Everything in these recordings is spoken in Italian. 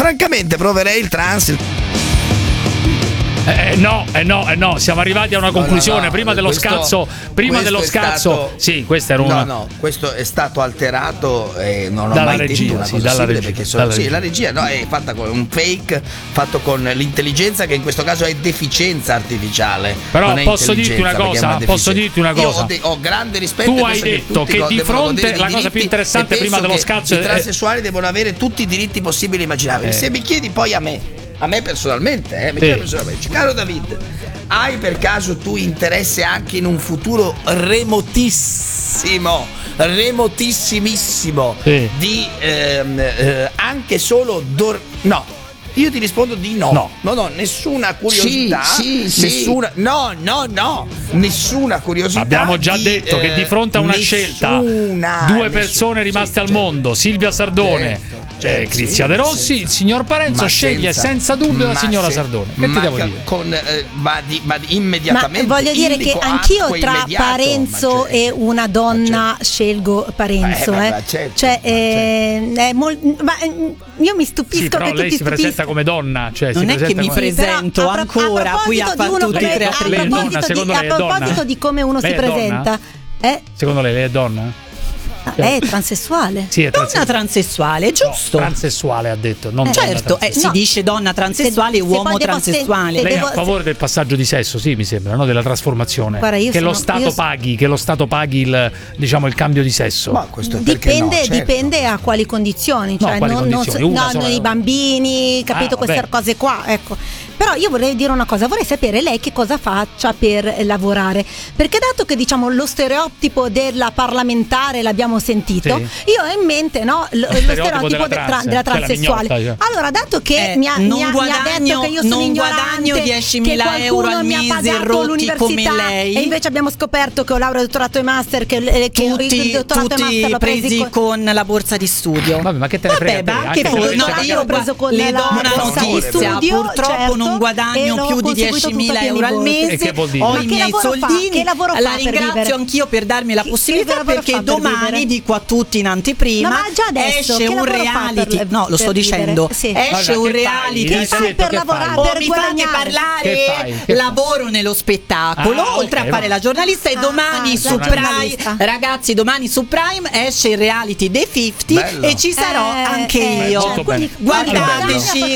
francamente proverei il trans. No, siamo arrivati a una conclusione. Prima dello scazzo. Sì, questo era una. No, questo è stato alterato e non ho dalla mai regia, detto una cosa dalla simile, regia, perché dalla la regia è fatta con un fake, fatto con l'intelligenza, che in questo caso è deficienza artificiale. Però posso dirti una cosa. Io ho grande rispetto. Tu hai detto che di fronte la cosa più interessante prima dello scazzo i transessuali devono avere tutti i diritti possibili e immaginabili. Se mi chiedi poi a me personalmente, caro David, hai per caso tu interesse anche in un futuro remotissimissimo di anche solo no? Io ti rispondo di no. No, nessuna curiosità. Nessuna. Nessuna curiosità. Abbiamo già detto che di fronte a una scelta, due persone rimaste al mondo, Silvia Sardone, Crizia De Rossi, il signor Parenzo sceglie senza dubbio la signora Sardone. Che ti devo dire? Ma immediatamente. Ma voglio dire che anch'io tra Parenzo e una donna scelgo Parenzo. Io mi stupisco però che lei tu ti si presenta come donna, non è che mi presento ancora qui a far tutti i creativi. A proposito di come uno si presenta, secondo lei è donna? Lei è transessuale. Sì, è donna transessuale, giusto? Transessuale ha detto, non certo, si dice donna transessuale e uomo transessuale. Lei è a favore del passaggio di sesso, sì, mi sembra, no? Della trasformazione. Guarda, lo Stato paghi il, diciamo, il cambio di sesso. Ma questo dipende a quali condizioni, cioè i bambini, capito, queste cose qua, ecco. Però io vorrei dire una cosa, vorrei sapere lei che cosa faccia per lavorare, perché dato che diciamo lo stereotipo della parlamentare l'abbiamo sentito, io ho in mente lo stereotipo della transessuale. Allora, dato che mi ha detto che io sono ignorante, 10.000 euro al mese rotti come lei, e invece abbiamo scoperto che ho laurea, dottorato e master, che il dottorato e master l'ho presi con la borsa di studio. Vabbè, ma che te ne frega? Io ho preso con le do una notizia, purtroppo non guadagno più di 10.000 euro al mese, ho i miei soldini, la ringrazio anch'io per darmi la possibilità, perché domani, dico a tutti in anteprima, esce un reality, lo sto dicendo, esce un reality, per lavorare, per mi fate parlare, lavoro nello spettacolo, oltre a fare la giornalista, e domani su Prime, ragazzi, domani su Prime esce il reality The 50 e ci sarò anche io, guardateci.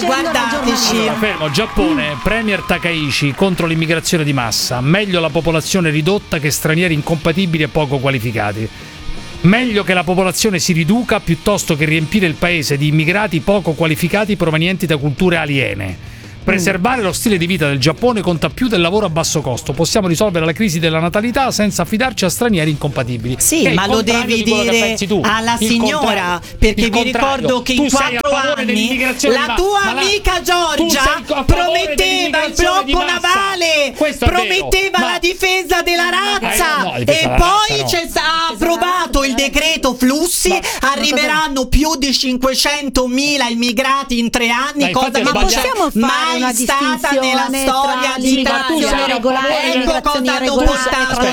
Fermo, Giappone, Premier Takaichi contro l'immigrazione di massa, meglio la popolazione ridotta che stranieri incompatibili e poco qualificati. Meglio che la popolazione si riduca piuttosto che riempire il paese di immigrati poco qualificati provenienti da culture aliene. Preservare lo stile di vita del Giappone conta più del lavoro a basso costo. Possiamo risolvere la crisi della natalità senza affidarci a stranieri incompatibili. Sì, ma lo devi dire alla signora, perché vi ricordo che in 4 anni la tua amica Giorgia prometteva il blocco navale, prometteva la difesa della razza, e poi ha approvato il decreto flussi, arriveranno più di 500.000 immigrati in 3 anni, cosa ma possiamo fare una stata nella storia di immigrazione regolare e immigrazione irregolare,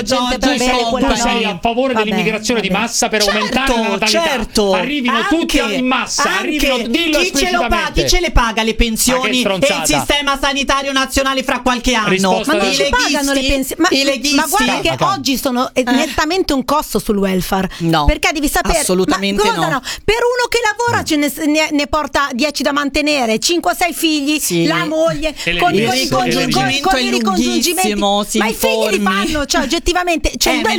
tu sei a favore dell'immigrazione di massa per aumentare la natalità. Arrivino tutti in massa, dillo esplicitamente. Chi ce le paga le pensioni e il sistema sanitario nazionale fra qualche anno? Ma non ci pagano le pensioni. Ma guarda che oggi sono nettamente un costo sul welfare. No, perché devi sapere, assolutamente no. Per uno che lavora ne porta 10 da mantenere, 5-6 figli, la moglie, con i ricongiungimenti, ma i figli li fanno, cioè oggettivamente, il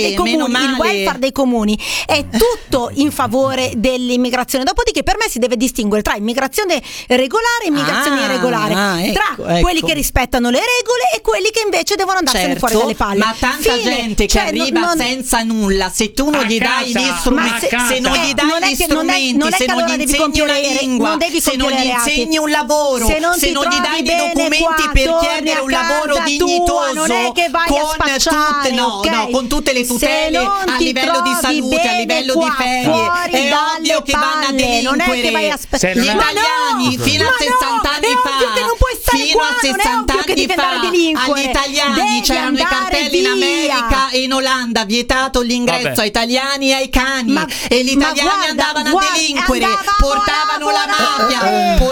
welfare dei comuni è tutto in favore dell'immigrazione. Dopodiché per me si deve distinguere tra immigrazione regolare e immigrazione irregolare, tra quelli che rispettano le regole e quelli che invece devono andarsene fuori dalle palle. Ma tanta gente che arriva senza nulla, se tu non gli dai gli strumenti, se non gli dai gli strumenti, se non gli insegni una lingua, se non gli insegni un lavoro, se non gli dai dei documenti per chiedere un lavoro dignitoso, non è che vai a spacciare, con tutte le tutele a livello di salute, a livello di ferie, è ovvio che vanno a delinquere. Gli italiani fino a 60 anni fa fino a 60 anni fa agli italiani c'erano i cartelli in America e in Olanda, vietato l'ingresso ai italiani e ai cani, e gli italiani andavano a delinquere, portavano la mafia,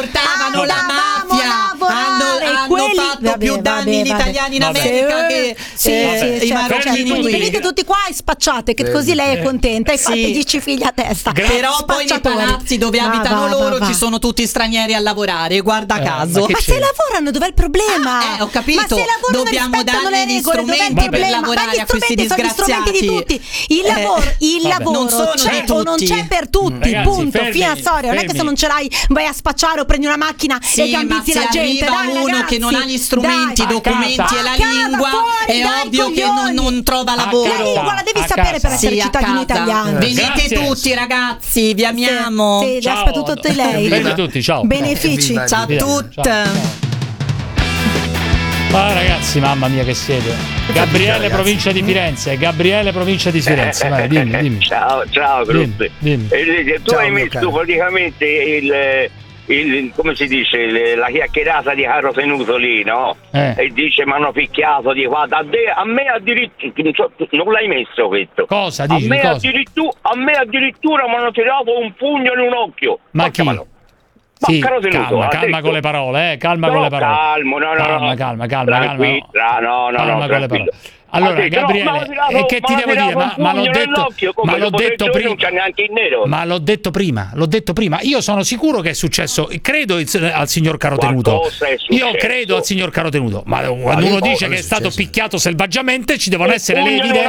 hanno fatto più danni gli italiani in America che i marocchini qui. Venite tutti qua e spacciate, che così lei è contenta e fate 10 figli a testa. Però poi nei palazzi dove abitano loro ci sono tutti stranieri a lavorare, guarda caso. Ma se lavorano, dov'è il problema? Ho capito, ma se lavorano, dobbiamo dargli gli strumenti per lavorare a questi disgraziati. Il lavoro non sono c'è di tutti. o non c'è per tutti, ragazzi, punto, fine storia. Non è che se non ce l'hai vai a spacciare o prendi una macchina e gambizzi la gente. Arriva uno che non ha gli strumenti, i documenti e la lingua, è ovvio che non trova lavoro. La lingua la devi sapere per essere cittadino italiano. Venite tutti ragazzi, vi amiamo. Sì, aspetto tutti lei. Bene tutti, ciao. Benefici. Ciao a tutti. Ma ragazzi, mamma mia che siete. Gabriele, provincia di Firenze. Gabriele, provincia di Firenze. Vai, dimmi. Ciao Gruppi. Tu hai messo praticamente il come si dice, la chiacchierata di Carlo Tenuto lì, no? E dice mi hanno picchiato di qua. A me addirittura non l'hai messo questo. Cosa dici? A me addirittura mi hanno tirato un pugno in un occhio. Ma chi? Sì, calma con le parole, calma con le parole. Calma con le parole. Allora, Gabriele, che ti devo dire? Ma l'ho detto prima. Non c'è neanche il nero. Ma l'ho detto prima. Io sono sicuro che è successo. Credo al signor Carotenuto. Io credo al signor Carotenuto. Ma quando uno dice che è stato picchiato selvaggiamente, ci devono essere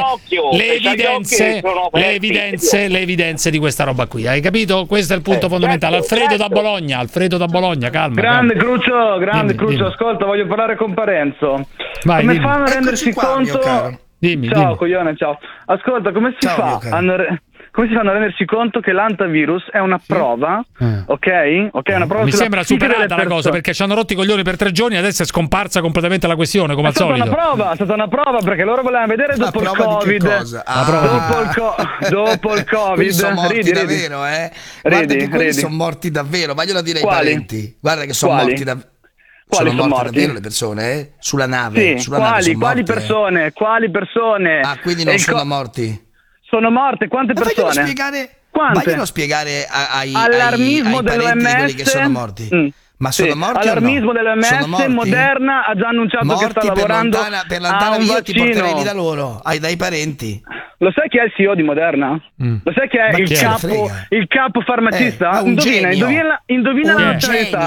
le evidenze di questa roba qui. Hai capito? Questo è il punto fondamentale. Alfredo da Bologna, calma. Grande Cruccio, ascolta, voglio parlare con Parenzo. Vai, come fanno a rendersi conto? Dimmi. Coglione, ciao. Ascolta, come si fa a rendersi conto che l'antivirus è una prova, ok? Una prova. Mi sembra superata la cosa, perché ci hanno rotti i coglioni per 3 giorni, adesso è scomparsa completamente la questione, come al solito. È stata una prova perché loro volevano vedere dopo il Covid. Dopo il Covid. Sono morti davvero, Guarda che quelli sono morti davvero, ma io la direi ai parenti. Guarda che sono morti davvero. Sono morte davvero le persone, Sulla nave? Sì, sulla nave quali persone? Ah, quindi non sono morti? Sono morte, quante persone? Vaglielo spiegare ai allarmismo dell'OMS, quelli che sono morti. Ma sono morti allarmismo dell'OMS, Moderna ha già annunciato che sta lavorando per l'andare a un via, vaccino. ti porterei lì da loro, dai parenti. Lo sai chi è il CEO di Moderna? Lo sai chi è il capo farmacista? Indovina la nazionalità.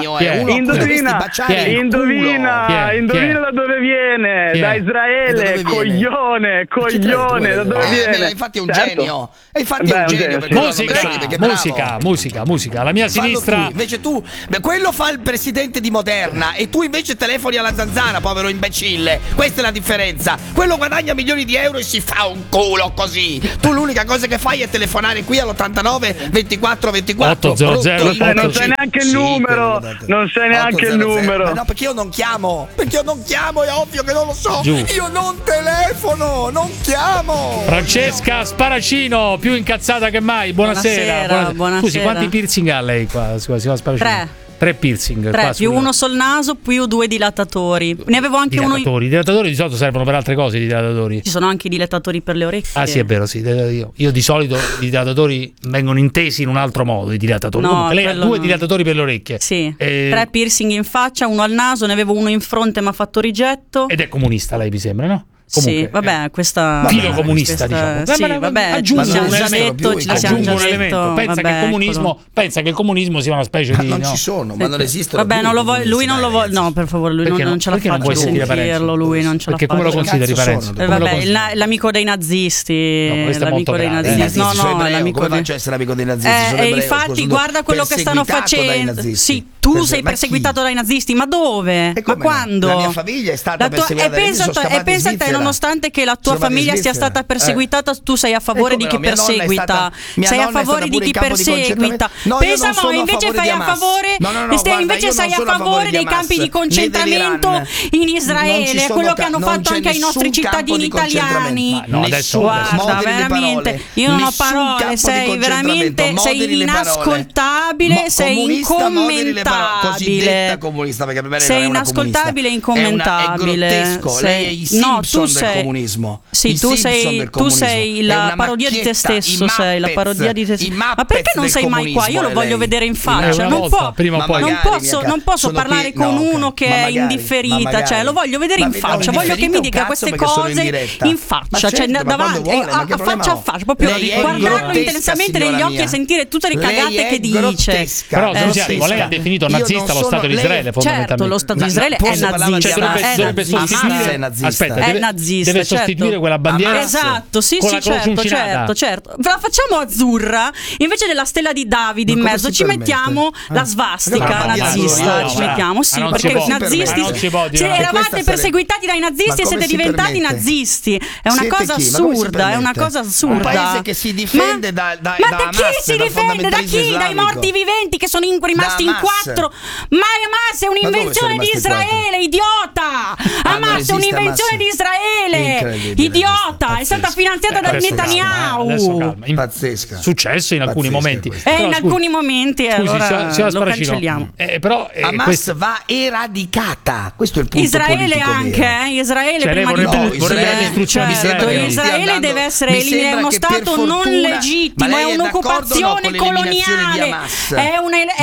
Indovina da dove viene? Da Israele, coglione, da dove viene? Infatti è un genio. Infatti è un genio. Musica. La mia sinistra. Invece tu, quello fa il presidente di Moderna e tu invece telefoni alla zanzara, povero imbecille. Questa è la differenza. Quello guadagna milioni di euro e si fa un culo così. Tu l'unica cosa che fai è telefonare qui all'89 24 24 800. Non sai neanche il numero. Non sai neanche il numero. Ma no, perché io non chiamo. È ovvio che non lo so. Io non telefono, non chiamo. Francesca Sparacino, più incazzata che mai. Buonasera. Scusi, quanti piercing ha lei qua? Scusi, Sparacino. 3 piercing. 3 più uno sul naso, più 2 dilatatori. Ne avevo anche uno. I dilatatori di solito servono per altre cose. I dilatatori. Ci sono anche i dilatatori per le orecchie. Ah, sì, è vero. Sì. Io di solito i dilatatori vengono intesi in un altro modo. I dilatatori. No, lei ha 2 dilatatori per le orecchie. Sì. 3 piercing in faccia, uno al naso. Ne avevo uno in fronte, ma ha fatto rigetto. Ed è comunista, lei mi sembra, no? Comunque, sì, vabbè, questa filo comunista, diciamo. Sì, vabbè, aggiungo un elemento. Pensa che il comunismo sia una specie di. Non ci sono, ma non esistono. Vabbè, lui non lo vuole. No, per favore, lui non ce la faccio sentirlo. Lui non ce la faccio. Perché come lo consideri Parenzo? Vabbè, l'amico dei nazisti. L'amico dei nazisti. No, l'amico. Come faccio a essere amico dei nazisti? Infatti, guarda quello che stanno facendo. Sì, tu sei perseguitato dai nazisti, ma dove? Ma quando? La mia famiglia è stata perseguitata dai nazisti. E pensa te, nonostante che la tua famiglia sia stata perseguitata, tu sei a favore di chi perseguita. Sei a favore di chi perseguita. Pensa, no, invece fai a favore. Invece sei a favore dei campi di concentramento in Israele, quello che hanno fatto anche ai nostri cittadini italiani. Guarda, veramente, io non ho parole, sei veramente, sei inascoltabile, sei incommentabile. cosiddetta comunista, perché per me sei inascoltabile e incommentabile. È grottesco, lei è il Simpson del comunismo. Sì, tu sei la parodia di te stesso, sei la parodia di te stesso. Ma perché non sei mai qua? Io lo voglio vedere in faccia. Non posso parlare con uno che è indifferita, cioè lo voglio vedere in faccia, voglio che mi dica queste cose in faccia, cioè davanti, faccia a faccia, proprio guardarlo intensamente negli occhi e sentire tutte le cagate che dice. Però lei ha definito nazista lo Stato di Israele, fondamentalmente. Certo, lo Stato di Israele è nazista. Dovrebbe sostituire, è nazista, deve sostituire quella bandiera. Esatto, sì, certo. La facciamo azzurra, invece della stella di Davide in mezzo ci mettiamo la svastica nazista, ci mettiamo, sì, perché i nazisti, se eravate perseguitati dai nazisti e siete diventati nazisti, è una cosa assurda, è una cosa assurda. Un paese che si difende da ma da chi si difende? Da chi? Dai morti viventi che sono rimasti in 4? Ma Hamas è un'invenzione di Israele, idiota! Hamas è un'invenzione di Israele, idiota! È stata finanziata da Netanyahu. Pazzesca. Successo in alcuni momenti. In alcuni momenti allora lo cancelliamo. Però Hamas va eradicata. Questo è il punto Israele anche, Israele prima di tutto. Israele deve essere eliminato, è uno stato non legittimo, è un'occupazione coloniale, è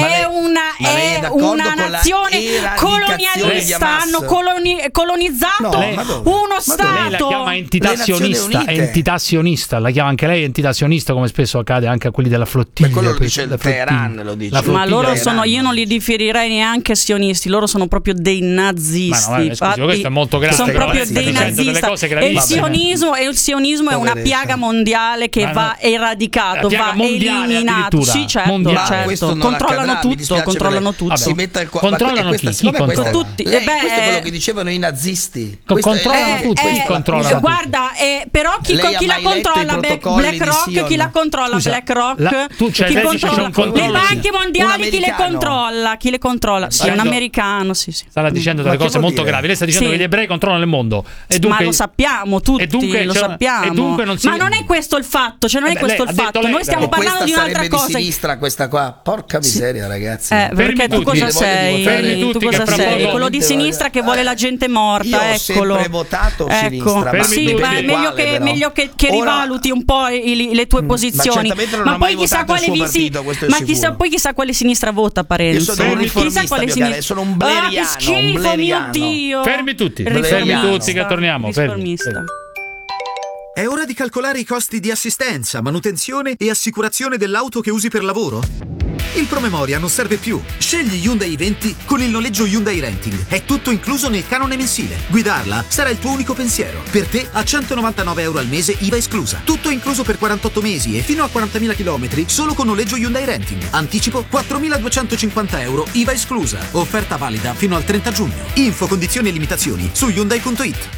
una nazione colonialista, hanno colonizzato uno stato. Lei la chiama entità sionista, la chiama anche lei entità sionista, come spesso accade anche a quelli della flottiglia. Quello lo dice il Teheran, lo dice. Ma loro sono, io non li definirei neanche sionisti, loro sono proprio dei nazisti. Questo è molto grave. Sono proprio dei nazisti. E il sionismo è una piaga mondiale che va eradicato, va eliminato. Sì, certo. Controllano tutto. Controllano chi? Chi controlla? Tutti. Questo è quello che dicevano i nazisti. Controllano tutti. Guarda, però chi la controlla? BlackRock, chi la controlla? BlackRock, le banche mondiali, chi le controlla? Sì, è un americano, sì. Sta dicendo delle cose molto gravi. Lei sta dicendo che gli ebrei controllano il mondo. Ma lo sappiamo tutti, lo sappiamo. Ma non è questo il fatto, cioè non è questo il fatto. Noi stiamo parlando di un'altra cosa. Di sinistra questa qua. Porca miseria, ragazzi. Perché tu cosa sei? Tu cosa sei? Quello di sinistra che vuole la gente morta, eccolo. Io ho sempre votato sinistra. Sì, ma è meglio che rivaluti un po' le tue posizioni. Ma poi chissà quale sinistra vota Parenzo. Io sono un riformista, sono un bleriano. Che schifo, mio Dio. Fermi tutti che torniamo. È ora di calcolare i costi di assistenza, manutenzione e assicurazione dell'auto che usi per lavoro? Il promemoria non serve più. Scegli Hyundai i20 con il noleggio Hyundai Renting. È tutto incluso nel canone mensile. Guidarla sarà il tuo unico pensiero. Per te a €199 al mese, IVA esclusa. Tutto incluso per 48 mesi e fino a 40.000 km solo con noleggio Hyundai Renting. Anticipo €4.250, IVA esclusa. Offerta valida fino al 30 giugno. Info, condizioni e limitazioni su Hyundai.it.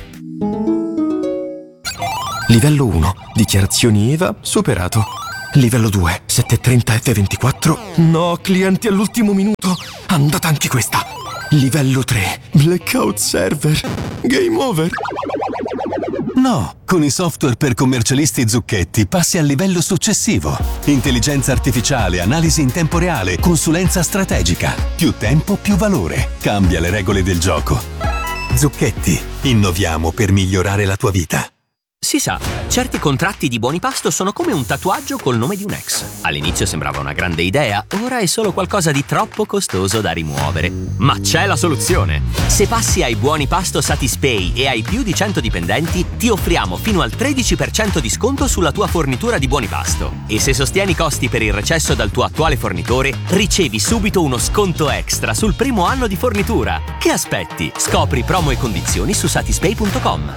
Livello 1. Dichiarazioni IVA superato. Livello 2. 730 F24. No, clienti all'ultimo minuto. Andata anche questa. Livello 3. Blackout server. Game over. No, con i software per commercialisti Zucchetti passi al livello successivo. Intelligenza artificiale, analisi in tempo reale, consulenza strategica. Più tempo, più valore. Cambia le regole del gioco. Zucchetti. Innoviamo per migliorare la tua vita. Si sa, certi contratti di buoni pasto sono come un tatuaggio col nome di un ex. All'inizio sembrava una grande idea, ora è solo qualcosa di troppo costoso da rimuovere. Ma c'è la soluzione! Se passi ai buoni pasto Satispay e hai più di 100 dipendenti, ti offriamo fino al 13% di sconto sulla tua fornitura di buoni pasto. E se sostieni i costi per il recesso dal tuo attuale fornitore, ricevi subito uno sconto extra sul primo anno di fornitura. Che aspetti? Scopri promo e condizioni su satispay.com.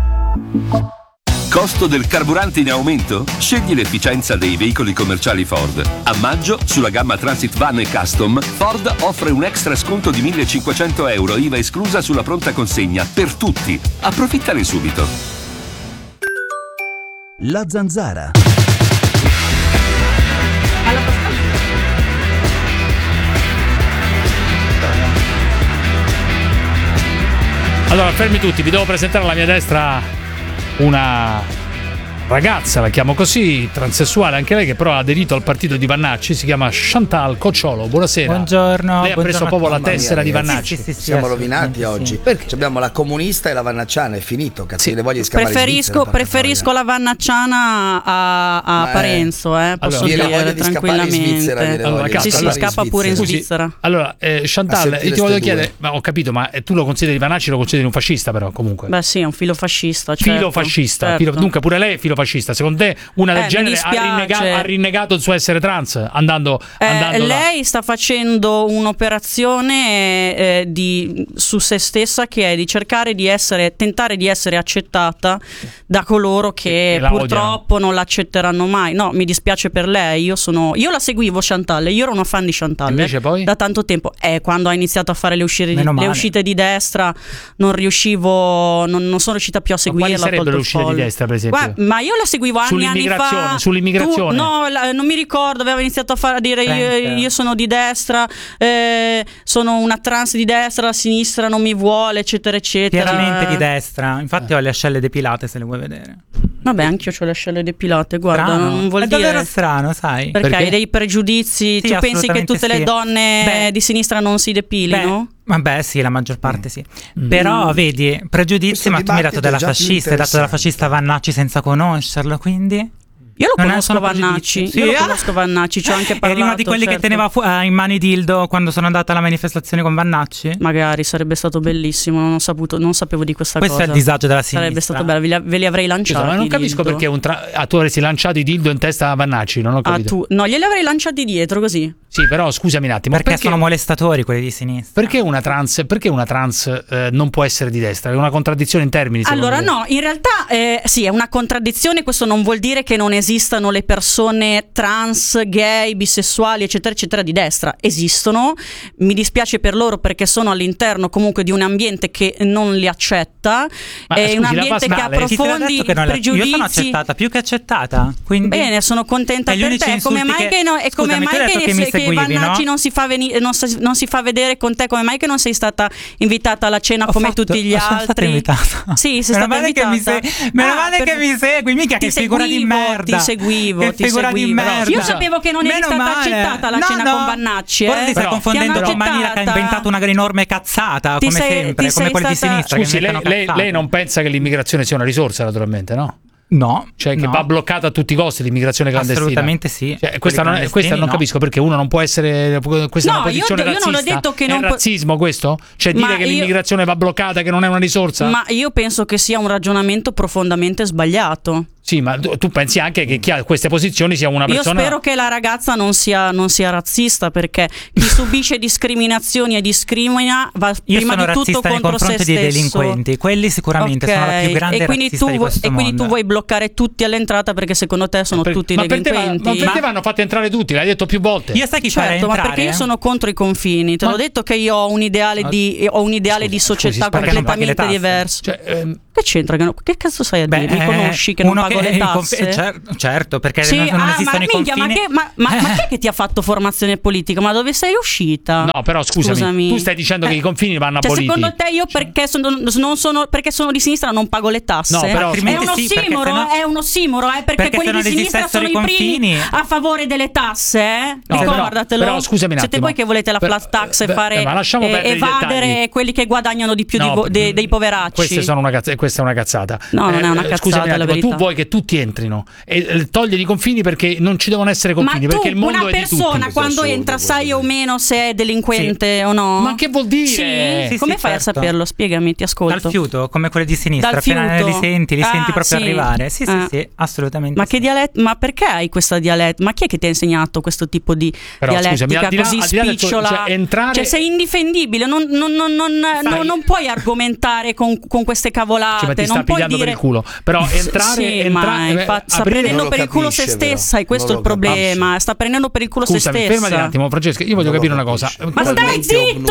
Costo del carburante in aumento? Scegli l'efficienza dei veicoli commerciali Ford. A maggio, sulla gamma Transit Van e Custom, Ford offre un extra sconto di €1.500, IVA esclusa sulla pronta consegna, per tutti. Approfittane subito. La Zanzara. Allora, fermi tutti, vi devo presentare alla mia destra una ragazza, la chiamo così, transessuale anche lei, che però ha aderito al partito di Vannacci, si chiama Chantal Cocciolo. Buonasera. Buongiorno. Lei ha preso proprio la tessera di Vannacci. Sì, siamo rovinati oggi. Perché abbiamo la comunista e la vannacciana, è finito. Cazzo, le voglio scappare. Preferisco la vannacciana a Parenzo, posso dire tranquillamente. Allora, si scappa pure in Svizzera. Allora, Chantal, io ti voglio chiedere, ma ho capito, ma tu lo consideri Vannacci, lo consideri un fascista però comunque? Beh sì, è un filofascista, certo. Filofascista, certo. Dunque pure lei è filofascista. Secondo te una del genere ha rinnegato il suo essere trans andando lei sta facendo un'operazione su se stessa, che è di cercare di tentare di essere accettata da coloro che purtroppo odiano. Non l'accetteranno mai. No, mi dispiace per lei. Io la seguivo Chantal, io ero una fan di Chantal da tanto tempo. Quando ha iniziato a fare le uscite di destra non sono riuscita più a seguirla. Ma quali sarebbero le uscite di destra, per esempio? Ma io la seguivo anni fa. Sull'immigrazione? Non mi ricordo, aveva iniziato a dire io sono di destra, sono una trans di destra, la sinistra non mi vuole, eccetera eccetera. Chiaramente di destra, infatti ho le ascelle depilate, se le vuoi vedere. Vabbè, anch'io ho le ascelle depilate, guarda, strano. Non vuol dire. È davvero strano, sai? Perché hai dei pregiudizi? Sì, tu pensi che tutte le donne di sinistra non si depilino? Vabbè, sì, la maggior parte sì. Però vedi, pregiudizi, ma tu mi hai dato della fascista, hai dato della fascista Vannacci senza conoscerlo, quindi. Io lo conosco Vannacci, sì, io lo conosco Vannacci, ci ho anche parlato. Eri uno di quelli che teneva in mano i dildo quando sono andata alla manifestazione con Vannacci? Magari, sarebbe stato bellissimo, non sapevo di questa cosa. Questo è il disagio della sinistra. Sarebbe stato bello, ve li avrei lanciati. Ma non capisco perché tu avresti lanciato i dildo in testa a Vannacci, non ho capito. No, glieli avrei lanciati dietro così. Sì, però scusami un attimo. Perché sono molestatori quelli di sinistra? Perché una trans non può essere di destra? È una contraddizione in termini. Allora, no, in realtà sì, è una contraddizione. Questo non vuol dire che non esistano le persone trans, gay, bisessuali, eccetera, eccetera, di destra. Esistono. Mi dispiace per loro perché sono all'interno comunque di un ambiente che non li accetta. È un ambiente che approfondi i pregiudizi. Io sono accettata, più che accettata. Quindi bene, sono contenta per te. Come mai che Vannacci non si fa vedere con te? Come mai che non sei stata invitata alla cena come tutti gli altri? Invitata. Sì, sei stata invitata. Meno male che mi segui, mica che figura di merda. Ti seguivo. Di merda. Io sapevo che non eri stata accettata alla cena con Vannacci. Forse ti stai confondendo con Manila, che ha inventato una enorme cazzata, come sempre, come quelli di sinistra. Scusi, lei non pensa che l'immigrazione sia una risorsa, naturalmente, no? No, cioè che va bloccata a tutti i costi l'immigrazione clandestina. Assolutamente sì. Cioè, questa non capisco perché uno non può essere. Questa è una posizione razzista. Io non ho detto che è razzismo questo? Cioè dire che l'immigrazione va bloccata, che non è una risorsa? Ma io penso che sia un ragionamento profondamente sbagliato. Sì, ma tu pensi anche che chi ha queste posizioni sia una persona. Io spero che la ragazza non sia razzista, perché chi subisce discriminazioni e discrimina va prima di tutto contro se stesso. Dei delinquenti, quelli sicuramente sono la più grande razzista di questo mondo. E quindi tu vuoi bloccare tutti all'entrata perché secondo te sono tutti delinquenti. Ma perché vanno fatti entrare tutti? L'hai detto più volte. Io sai chi farà entrare? Ma perché io sono contro i confini. Te l'ho detto che io ho un ideale di società completamente diverso. Che c'entra? Che cazzo sai a dire? Mi conosci che non pago le tasse? Certo, perché non esistono i confini. Ma chi è che ti ha fatto formazione politica? Ma dove sei uscita? No, però scusami. Tu stai dicendo che i confini vanno aboliti. Secondo te io perché sono di sinistra non pago le tasse? No, però è un ossimoro, perché quelli di sinistra sono i primi a favore delle tasse, ricordatelo. Però scusami un attimo. Siete voi che volete la flat tax e fare evadere quelli che guadagnano di più dei poveracci. Questa è una cazzata. No, non è una cazzata, la verità. Tu vuoi che tutti entrino e togliere i confini perché non ci devono essere confini, perché il mondo è di tutti. Una persona quando entra sai o meno se è delinquente o no? Ma che vuol dire? Sì, come fai a saperlo? Spiegami, ti ascolto. Dal fiuto, come quelli di sinistra, appena li senti proprio arrivare. Sì, assolutamente. Ma che dialetto? Ma perché hai questa dialetto? Ma chi è che ti ha insegnato questo tipo di dialettica così spicciola? Cioè sei indifendibile, non puoi argomentare con queste cavolate. Ma ti sta pigliando per il culo. Però sta prendendo per il culo se stessa, e questo è il problema. Sta prendendo per il culo se stessa. Fermati un attimo, Francesca, io voglio capire una cosa. Ma stai zitto!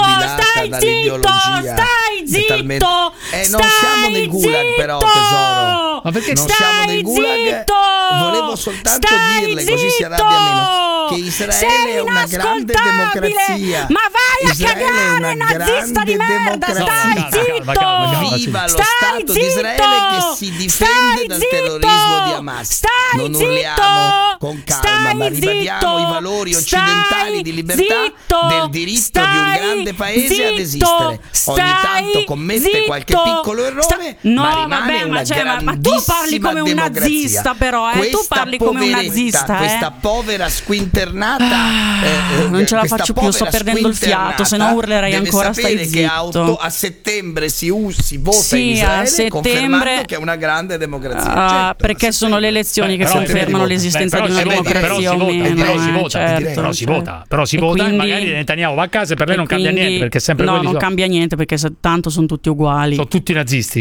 Non siamo nel gulag, però, tesoro. Ma perché non siamo nel gulag? Volevo soltanto dirle, così si arrabbia meno. che Israele è una grande democrazia. Ma vai a cagare, nazista di merda! Stai zitto! Viva lo Stato di Israele che si difende dal terrorismo di Hamas. Non urliamo con calma, ma ribadiamo i valori occidentali di libertà, del diritto di un grande paese ad esistere. Ogni tanto commette qualche piccolo errore, ma rimane una grandissima ma tu parli come un nazista, però, tu parli come un nazista, questa povera squinternata non ce la faccio più, sto perdendo il fiato, se no urlerei ancora. Stai zitto. Che a settembre si vota in Israele, confermando che è una grande democrazia. Perché sono le elezioni che confermano l'esistenza di una democrazia o meno. Però si vota e magari Netanyahu va a casa e per lei non cambia niente, perché sempre non cambia niente, perché tanto sono tutti uguali. Sono tutti nazisti,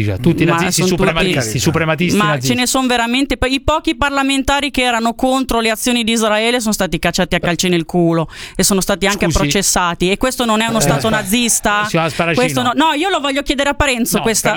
suprematisti ma nazisti. Ce ne sono veramente. I pochi parlamentari che erano contro le azioni di Israele sono stati cacciati a calci nel culo e sono stati anche processati. E questo non è uno stato nazista? Questo no, io lo voglio chiedere a Parenzo questa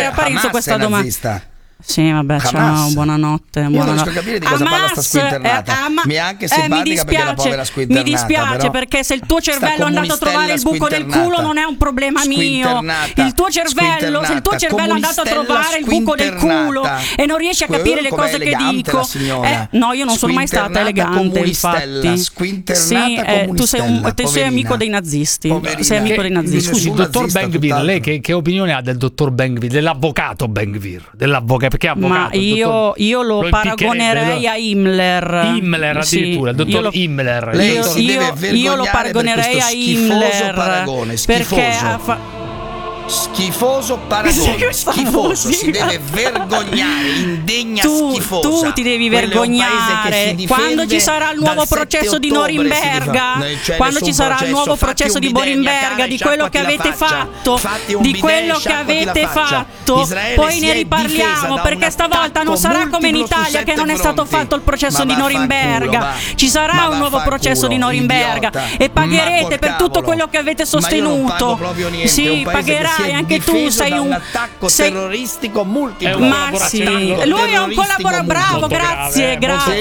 domanda. Sì, vabbè, ciao, buonanotte. Io non riesco a capire di cosa parla sta squinternata. Mi è anche simpatica perché è la povera squinternata. Mi dispiace perché se il tuo cervello è andato a trovare il buco del culo non è un problema mio. Il tuo cervello, se il tuo cervello è andato a trovare il buco del culo e non riesci a capire le cose che dico. No, io non sono mai stata elegante, infatti. Sì, tu sei amico dei nazisti. Sei amico dei nazisti. Scusi, il dottor Ben-Gvir, lei che opinione ha del dottor Ben-Gvir, dell'avvocato Ben-Gvir, perché è avvocato? Ma io lo paragonerei a Himmler. Himmler addirittura, il dottor Himmler. Lei si deve vergognare io lo paragonerei a Himmler paragone, perché schifoso paragone, schifoso, si deve vergognare, indegna, schifosa. Tu ti devi vergognare quando ci sarà il nuovo processo di Norimberga, quando ci sarà il nuovo processo di Norimberga, di quello che avete fatto, di quello che avete fatto, poi ne riparliamo, perché stavolta non sarà come in Italia che non è stato fatto il processo di Norimberga, ci sarà un nuovo processo di Norimberga e pagherete per tutto quello che avete sostenuto. Sì, pagherai. Anche tu sei un attacco terroristico multiplo. Ma sì, lui è un collaboratore. Bravo, grazie.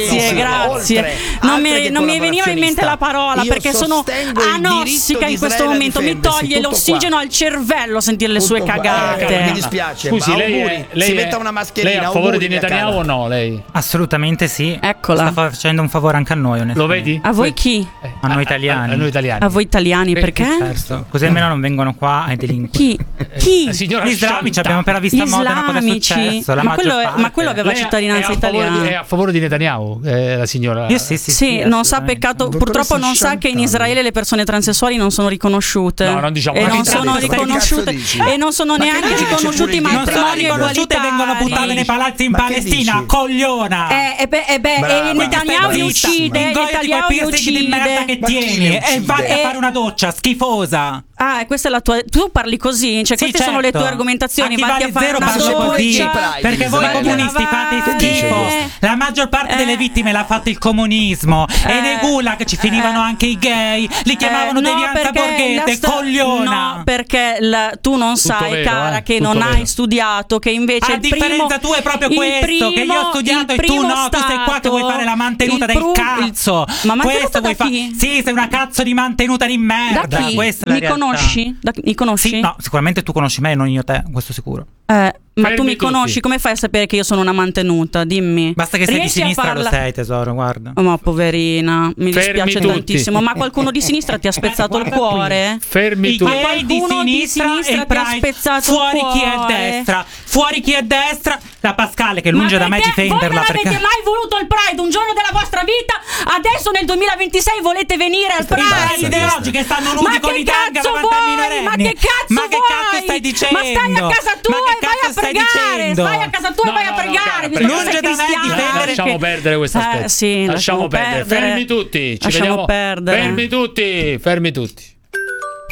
Non mi veniva in mente la parola perché sono anossica in questo momento. Mi toglie l'ossigeno al cervello sentire le sue cagate. Mi dispiace. Scusi, lei si metta una mascherina. Lei è a favore di Netanyahu o no? Lei? Assolutamente sì. Eccola. Sta facendo un favore anche a noi, onestamente. Lo vedi? A voi chi? A noi italiani. A voi italiani, perché? Certo. Così almeno non vengono qua ai delinquenti. Chi? Gli islamici, abbiamo appena visto a Modena cosa è successo. Ma quello aveva cittadinanza italiana. È a favore di Netanyahu, la signora. Sì, non sa peccato. Purtroppo non sa che in Israele le persone transessuali non sono riconosciute. No, non diciamo. E non sono riconosciute. E non sono neanche riconosciuti i matrimoni egualitari. Vengono buttate nei palazzi in Palestina, cogliona. E Netanyahu uccide. Netanyahu uccide. Che tieni e vai a fare una doccia schifosa. Questa è la tua. Tu parli così, cioè queste sono le tue argomentazioni. Vatti a fare una doccia. Perché voi comunisti fate schifo. La maggior parte delle vittime l'ha fatto il comunismo. E nei gulag ci finivano anche i gay. Li chiamavano devianza borghese, cogliona. No, perché tu non sai, cara, che non hai studiato. Che invece a differenza tu è proprio questo, che io ho studiato e tu no. Tu sei qua che vuoi fare la mantenuta del cazzo. Ma questo vuoi fare? Sì, sei una cazzo di mantenuta di merda. Mi conosci? Mi conosci? Sì, no, sicuramente tu conosci me e non io te, questo sicuro. Ma tu mi conosci, come fai a sapere che io sono una mantenuta? Dimmi. Basta che sei di sinistra, lo sei, tesoro, guarda. Ma poverina, mi dispiace tantissimo. Ma qualcuno di sinistra ti ha spezzato il cuore? Fermi tutti. Ma qualcuno di sinistra ti ha spezzato il cuore? Fuori chi è destra, fuori chi è destra. La Pascale che lunge da me difenderla. Ma perché voi non avete mai voluto il Pride un giorno della vostra vita? Adesso nel 2026 volete venire al Pride? Le oggi che stanno nudi con i tanga davanti ai minorenni. Ma che cazzo stai dicendo? Ma stai a casa tua e vai a pregare. Stai a casa tua e vai a pregare. Lunge da me difendere. Lasciamo perdere questo aspetto. Sì, lasciamo perdere. Fermi tutti. Ci vediamo. Perdere. Fermi tutti.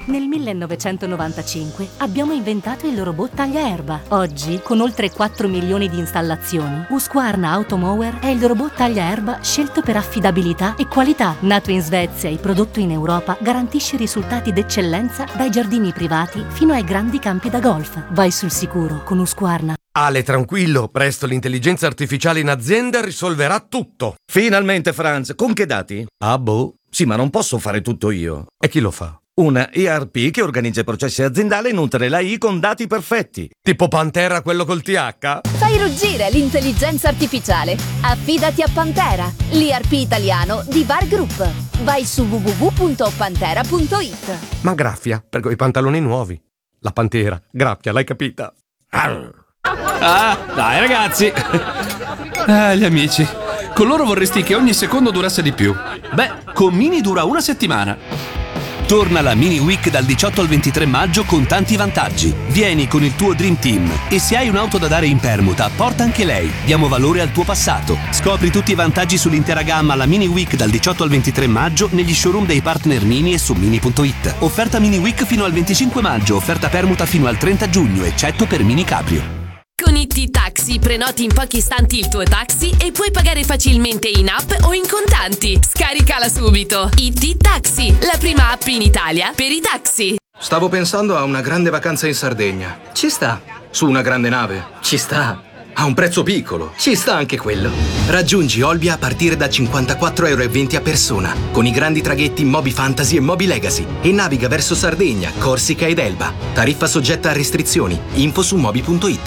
Nel 1995 abbiamo inventato il robot tagliaerba. Oggi, con oltre 4 milioni di installazioni, Husqvarna Automower è il robot tagliaerba scelto per affidabilità e qualità. Nato in Svezia e prodotto in Europa, garantisce risultati d'eccellenza dai giardini privati fino ai grandi campi da golf. Vai sul sicuro con Husqvarna. Ale, tranquillo, presto l'intelligenza artificiale in azienda risolverà tutto. Finalmente, Franz, con che dati? Ah, boh. Sì, ma non posso fare tutto io. E chi lo fa? Una ERP che organizza i processi aziendali e nutre la I con dati perfetti. Tipo Pantera, quello col TH? Fai ruggire l'intelligenza artificiale. Affidati a Pantera, l'ERP italiano di VAR Group. Vai su www.pantera.it. Ma graffia, per quei pantaloni nuovi. La Pantera, graffia, l'hai capita? Ah, dai ragazzi. Gli amici. Con loro vorresti che ogni secondo durasse di più. Beh, con Mini dura una settimana. Torna la Mini Week dal 18 al 23 maggio con tanti vantaggi. Vieni con il tuo Dream Team e se hai un'auto da dare in permuta, porta anche lei. Diamo valore al tuo passato. Scopri tutti i vantaggi sull'intera gamma alla Mini Week dal 18 al 23 maggio negli showroom dei partner Mini e su Mini.it. Offerta Mini Week fino al 25 maggio, offerta permuta fino al 30 giugno, eccetto per Mini Cabrio. Con IT Taxi prenoti in pochi istanti il tuo taxi e puoi pagare facilmente in app o in contanti. Scaricala subito. IT Taxi, la prima app in Italia per i taxi. Stavo pensando a una grande vacanza in Sardegna. Ci sta. Su una grande nave. Ci sta. A un prezzo piccolo. Ci sta anche quello. Raggiungi Olbia a partire da 54,20 € a persona, con i grandi traghetti Moby Fantasy e Moby Legacy, e naviga verso Sardegna, Corsica ed Elba. Tariffa soggetta a restrizioni. Info su moby.it.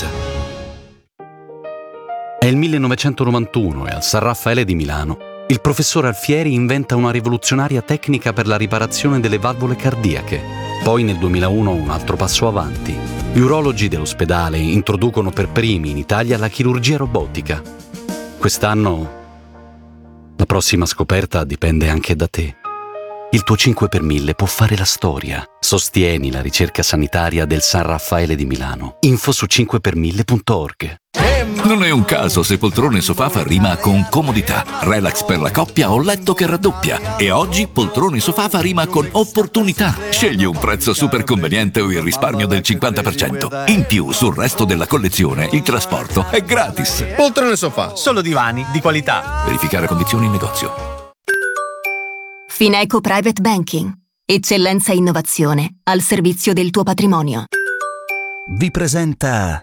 È il 1991 e al San Raffaele di Milano il professore Alfieri inventa una rivoluzionaria tecnica per la riparazione delle valvole cardiache. Poi nel 2001 un altro passo avanti. Gli urologi dell'ospedale introducono per primi in Italia la chirurgia robotica. Quest'anno la prossima scoperta dipende anche da te. Il tuo 5 per 1000 può fare la storia. Sostieni la ricerca sanitaria del San Raffaele di Milano. Info su 5per1000.org. Non è un caso se poltrone sofà rima con comodità, relax per la coppia o letto che raddoppia. E oggi poltrone sofà rima con opportunità. Scegli un prezzo super conveniente o il risparmio del 50%. In più, sul resto della collezione, il trasporto è gratis. Poltrone sofà, solo divani di qualità. Verificare condizioni in negozio. Fineco Private Banking. Eccellenza e innovazione al servizio del tuo patrimonio. Vi presenta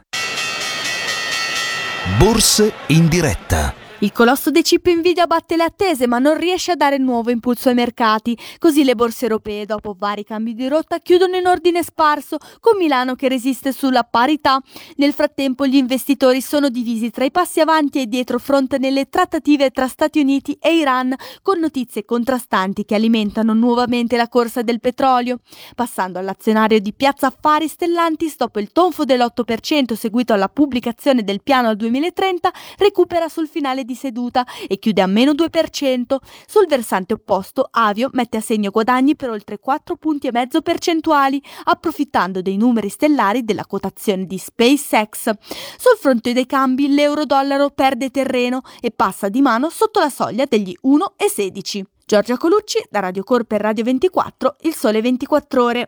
Borse in diretta. Il colosso dei chip Nvidia batte le attese ma non riesce a dare nuovo impulso ai mercati. Così le borse europee, dopo vari cambi di rotta, chiudono in ordine sparso, con Milano che resiste sulla parità. Nel frattempo gli investitori sono divisi tra i passi avanti e dietro front nelle trattative tra Stati Uniti e Iran, con notizie contrastanti che alimentano nuovamente la corsa del petrolio. Passando all'azionario di Piazza Affari, Stellantis, dopo il tonfo dell'8% seguito alla pubblicazione del piano al 2030, recupera sul finale di seduta e chiude a meno 2%. Sul versante opposto, Avio mette a segno guadagni per oltre 4,5 punti percentuali, approfittando dei numeri stellari della quotazione di SpaceX. Sul fronte dei cambi, l'euro-dollaro perde terreno e passa di mano sotto la soglia degli 1,16. Giorgia Colucci, da Radio Cor per Radio 24, Il Sole 24 Ore.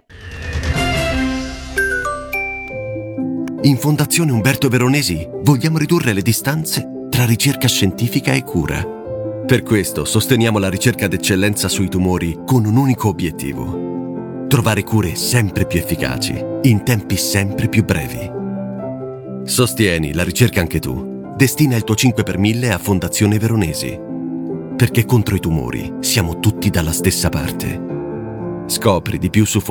In Fondazione Umberto Veronesi vogliamo ridurre le distanze tra ricerca scientifica e cura. Per questo sosteniamo la ricerca d'eccellenza sui tumori con un unico obiettivo: trovare cure sempre più efficaci, in tempi sempre più brevi. Sostieni la ricerca anche tu. Destina il tuo 5 per 1000 a Fondazione Veronesi. Perché contro i tumori siamo tutti dalla stessa parte. Scopri di più su